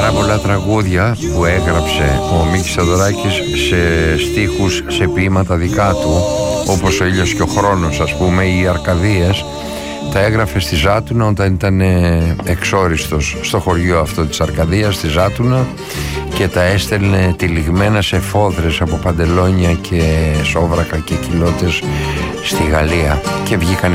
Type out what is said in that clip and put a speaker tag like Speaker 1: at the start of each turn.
Speaker 1: πάρα πολλά τραγούδια που έγραψε ο Μίκης Θεοδωράκης σε στίχους, σε ποίηματα δικά του, όπως ο Ήλιος και ο Χρόνος, ας πούμε, ή οι Αρκαδίες. Τα έγραφε στη Ζάτουνα όταν ήταν εξόριστος στο χωριό αυτό της Αρκαδίας, στη Ζάτουνα, και τα έστελνε τυλιγμένα σε φόδρες από παντελόνια και σόβρακα και κοιλώτες στη Γαλλία, και βγήκαν